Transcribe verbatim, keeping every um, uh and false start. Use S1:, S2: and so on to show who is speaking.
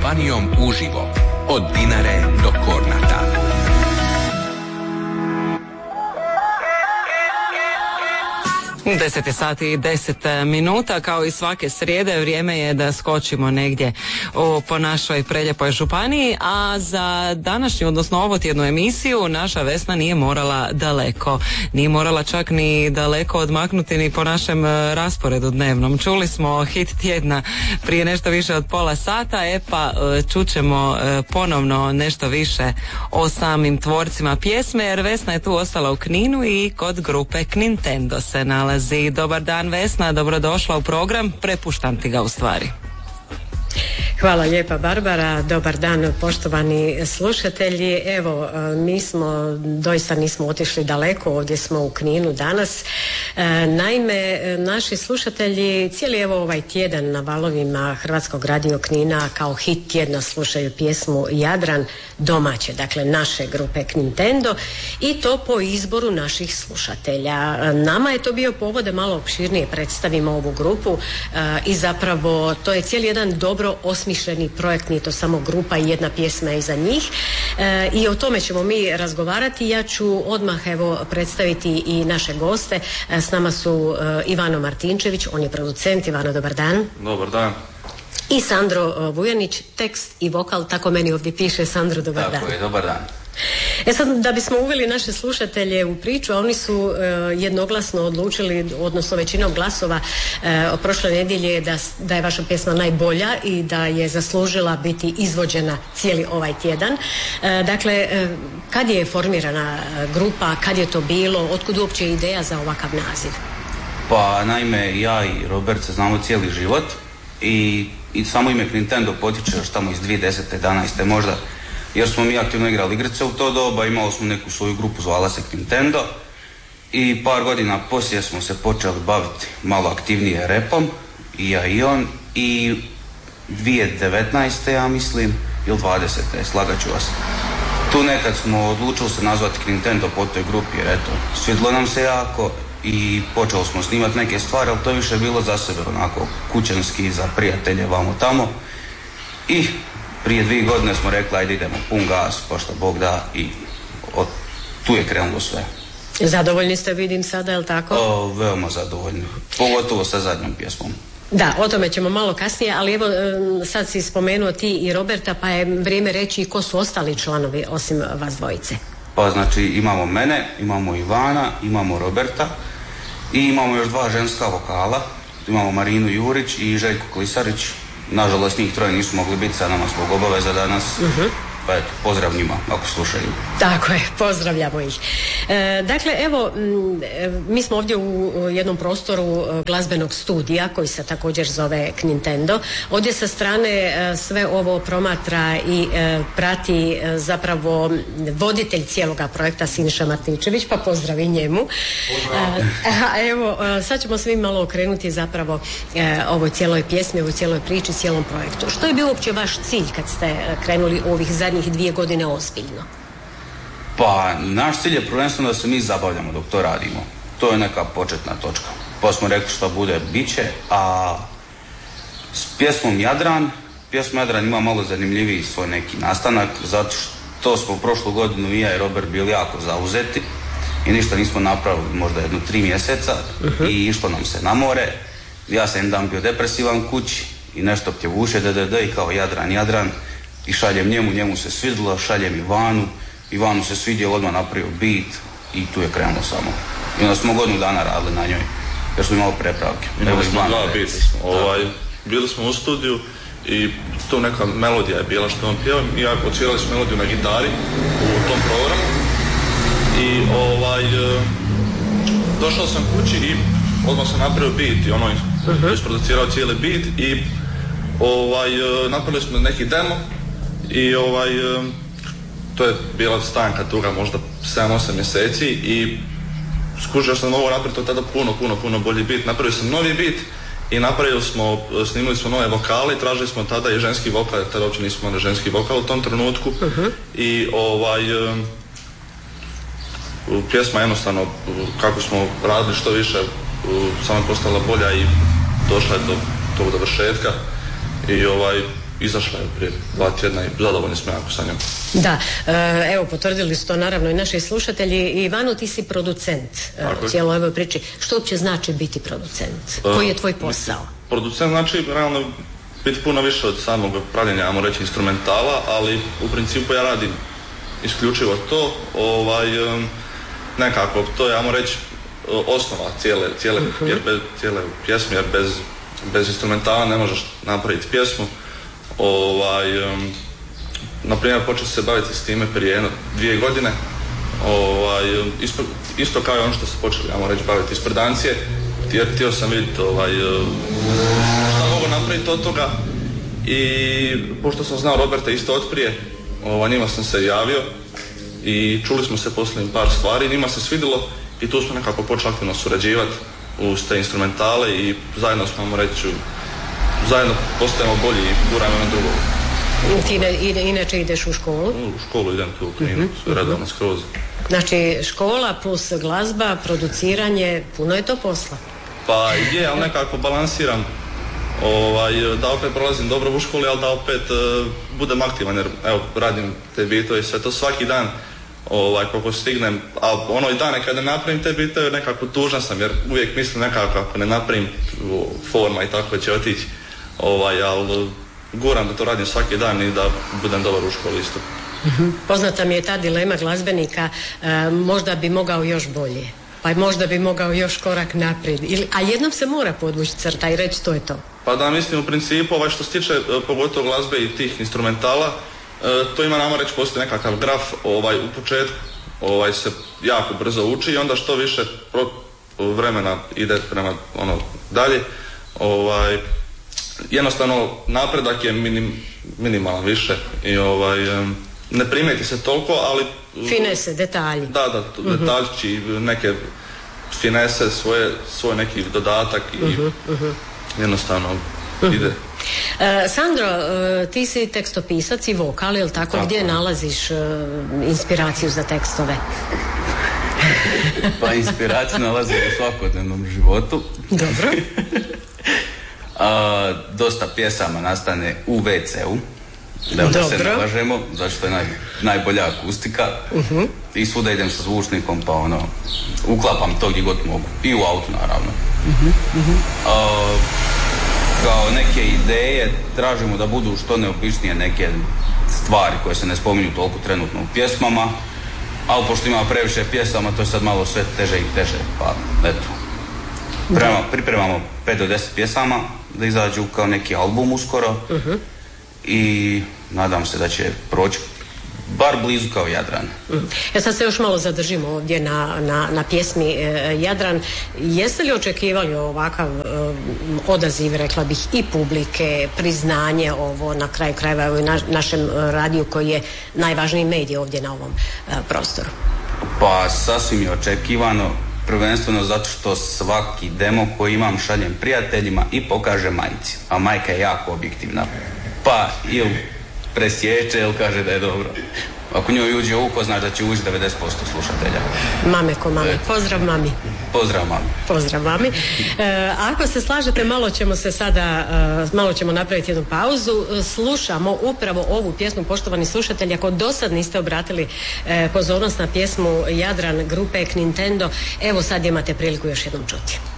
S1: Županijom uživo od Dinare do Kornata.
S2: deset sati i deset minuta, kao i svake srijede vrijeme je da skočimo negdje u, po našoj prelijepoj županiji, a za današnju, odnosno ovotjednu emisiju naša Vesna nije morala daleko, nije morala čak ni daleko odmaknuti ni po našem rasporedu dnevnom. Čuli smo hit tjedna prije nešto više od pola sata, e pa čućemo ponovno nešto više o samim tvorcima pjesme, jer Vesna je tu ostala u Kninu i kod grupe Knintendo se nalazi. Dobar dan Vesna, dobrodošla u program, prepuštam ti ga u stvari.
S3: Hvala lijepa Barbara, dobar dan poštovani slušatelji. Evo, mi smo, doista nismo otišli daleko, ovdje smo u Kninu danas. Naime, naši slušatelji cijeli evo ovaj tjedan na valovima Hrvatskog radio Knina kao hit tjedna slušaju pjesmu Jadran domaće, dakle naše grupe Knintendo, i to po izboru naših slušatelja. Nama je to bio povod da malo opširnije predstavimo ovu grupu i zapravo to je cijeli jedan dobro osmišljeni projekt, nije to samo grupa i jedna pjesma iza njih, e, i o tome ćemo mi razgovarati. Ja ću odmah evo predstaviti i naše goste. E, s nama su e, Ivano Martinčević, on je producent. Ivano, dobar dan.
S4: Dobar dan.
S3: I Sandro Vujanić, tekst i vokal, tako meni ovdje piše. Sandro, dobar dan.
S4: Tako je, dobar dan.
S3: E sad, da bismo uveli naše slušatelje u priču, a oni su e, jednoglasno odlučili, odnosno većinom glasova e, od prošle nedjelje da, da je vaša pjesma najbolja i da je zaslužila biti izvođena cijeli ovaj tjedan. E, dakle, e, kad je formirana grupa, kad je to bilo, otkud uopće ideja za ovakav naziv?
S4: Pa naime, ja i Robert se znamo cijeli život i, i samo ime Nintendo potiče još tamo iz dvije tisuće desete, jedanaeste možda, jer smo mi aktivno igrali igrice u to doba, imali smo neku svoju grupu, zvala se Nintendo, i par godina poslije smo se počeli baviti malo aktivnije repom, i ja i on, i dvije tisuće devetnaeste ja mislim, ili dvadesete, slagat ću vas. Tu nekad smo odlučili se nazvati Nintendo po toj grupi, jer eto, svidlo nam se jako i počeli smo snimati neke stvari, ali to je više bilo za sebe, onako kućanski, za prijatelje, vamo tamo. I prije dvije godine smo rekli, ajde idemo pun gas, pa što Bog da, i od, tu je krenulo sve.
S3: Zadovoljni ste, vidim sada, je li tako?
S4: O, veoma zadovoljni, pogotovo sa zadnjom pjesmom.
S3: Da, o tome ćemo malo kasnije, ali evo sad si spomenuo ti i Roberta, pa je vrijeme reći ko su ostali članovi osim vas dvojice.
S4: Pa znači imamo mene, imamo Ivana, imamo Roberta i imamo još dva ženska vokala, imamo Marinu Jurić i Željko Klisarić. Nažalost njih troje nisu mogli biti sa nama zbog obaveza danas, uh-huh. Pa eto, pozdrav njima ako slušaju.
S3: Tako je, pozdravljamo ih. E, dakle, evo, mi smo ovdje u jednom prostoru glazbenog studija koji se također zove Nintendo. Ovdje sa strane sve ovo promatra i e, prati e, zapravo voditelj cijeloga projekta Siniša Martinčević, pa pozdravi njemu. Pozdrav. E, a evo, sad ćemo svi malo okrenuti zapravo e, ovoj cijeloj pjesmi, ovoj cijeloj priči, cijelom projektu. Što je bio uopće vaš cilj kad ste krenuli u ovih zadnjih dvije godine ozbiljno?
S4: Pa naš cilj je prvenstveno da se mi zabavljamo dok to radimo. To je neka početna točka. Pa smo rekli što bude, bit će. A s pjesmom Jadran, pjesma Jadran ima malo zanimljiviji svoj neki nastanak, zato što smo prošlu godinu i ja i Robert bili jako zauzeti i ništa nismo napravili možda jedno tri mjeseca, uh-huh. I išlo nam se na more. Ja sam jedan dan bio depresivan kući i nešto pjevuše ddd i kao Jadran, Jadran, i šaljem njemu, njemu se svidilo, šaljem Ivanu, Ivanu se svidio, odmah napravio beat i tu je krenulo samo. I onda smo godinu dana radili na njoj, jer smo imali prepravke.
S5: Imali smo dva beata, ovaj, bili smo u studiju i tu neka melodija je bila što on pjeva, i ja odsvirali smo melodiju na gitari u tom programu i ovaj, došao sam kući i odmah sam napravio beat i ono uh-huh. isproducirao cijeli beat i ovaj, napravili smo neki demo i ovaj, to je bila stanka tuga možda sedam osam mjeseci i skužio sam ovo napraviti od tada puno, puno, puno bolji beat. Napravio sam novi beat i napravili smo, snimili smo nove vokale i tražili smo tada i ženski vokal, jer tada uopće nismo imali ženski vokal u tom trenutku. Uh-huh. I ovaj, pjesma jednostavno, kako smo radili što više, samo je postala bolja i došla je do tog dovršetka. I ovaj, izašla je prije dva tjedna i zadovoljni smo jako sa njom.
S3: Da, evo potvrdili su to naravno i naši slušatelji. Ivano, ti si producent u cijeloj ovoj priči. Što uopće znači biti producent? Koji je tvoj posao?
S5: Producent znači realno biti puno više od samog pravljenja, ajmo reći, instrumentala, ali u principu ja radim isključivo to, ovaj, nekako, to je, ajmo reći, osnova cijele, cijele, uh-huh. jer bez, cijele pjesme, jer bez, bez instrumentala ne možeš napraviti pjesmu. Ovaj, um, na primjer, počeo se baviti s time prije jedno, dvije godine, ovaj, isto, isto kao i ono što se počeli, ajmo reći, baviti ispred dancije, jer htio sam vidjeti ovaj, šta mogu napraviti od toga i pošto sam znao Roberta isto otprije, ovaj, njima sam se javio i čuli smo se posljednjim par stvari, njima se svidjelo i tu smo nekako počeli aktivno surađivati uz te instrumentale i zajedno smo, ajmo reći, zajedno postajemo bolji i guramo na drugo.
S3: Ti ne, ide, inače ideš u školu?
S5: U školu idem tu u Kninu, uh-huh. redovno skroz.
S3: Znači škola plus glazba, produciranje, puno je to posla?
S5: Pa je, ali nekako balansiram, ovaj, da opet prolazim dobro u školi, ali da opet uh, budem aktivan, jer evo, radim te bitove i sve to svaki dan, ovaj, koliko stignem, a ono i dane kada ne napravim te bitove, nekako tužan sam, jer uvijek mislim nekako ako ne napravim forma i tako će otići, ovaj, ali guram da to radim svaki dan i da budem dobar u školi isto.
S3: Uh-huh. Poznata mi je ta dilema glazbenika, uh, možda bi mogao još bolje, pa možda bi mogao još korak naprijed, ili, a jednom se mora podvući crta i reći to je to.
S5: Pa da, mislim u principu ovaj, što se tiče pogotovo glazbe i tih instrumentala, to ima, nama reći, postoji nekakav graf, ovaj, u početku ovaj, se jako brzo uči i onda što više pro, vremena ide prema ono dalje, ovaj, jednostavno napredak je minim, minimalan više i ovaj, ne primijeti se toliko, ali
S3: finese, detalji.
S5: Da, da, detaljči, uh-huh. neke finese, svoje, svoj neki dodatak i uh-huh, uh-huh. jednostavno uh-huh. ide.
S3: Uh, Sandro, uh, ti si tekstopisac i vokal, jel tako? Tako. Gdje nalaziš uh, inspiraciju za tekstove?
S4: Pa inspiraciju nalazim u svakodnevnom životu.
S3: Dobro.
S4: uh, dosta pjesama nastane u ve ce u. Da, da se ne lažemo, zašto je naj, najbolja akustika uh-huh. i svuda idem sa zvučnikom pa ono, uklapam to gdje god mogu i u autu naravno. Uh-huh. Uh-huh. Uh, kao neke ideje tražimo da budu što neobičnije neke stvari koje se ne spominju toliko trenutno u pjesmama, ali pošto ima previše pjesama to je sad malo sve teže i teže, pa eto. Prema, pripremamo pet do deset pjesama da izađu kao neki album uskoro. Uh-huh. I nadam se da će proći bar blizu kao Jadran.
S3: Ja sad se još malo zadržimo ovdje na, na, na pjesmi e, Jadran. Jeste li očekivali ovakav e, odaziv, rekla bih, i publike, priznanje ovo na kraju krajeva u na, našem radiju koji je najvažniji medij ovdje na ovom e, prostoru?
S4: Pa sasvim je očekivano, prvenstveno zato što svaki demo koji imam šaljem prijateljima i pokažem majci, a majka je jako objektivna. Pa ili presječe ili kaže da je dobro. Ako njoj uđe u uho, znaš da će ući devedeset posto slušatelja.
S3: Mame ko mame. Pozdrav mami.
S4: Pozdrav mami.
S3: Pozdrav mami. E, ako se slažete, malo ćemo se sada, e, malo ćemo napraviti jednu pauzu. Slušamo upravo ovu pjesmu, poštovani slušatelji. Ako do sad niste obratili e, pozornost na pjesmu Jadran grupe Nintendo, evo sad imate priliku još jednom čuti.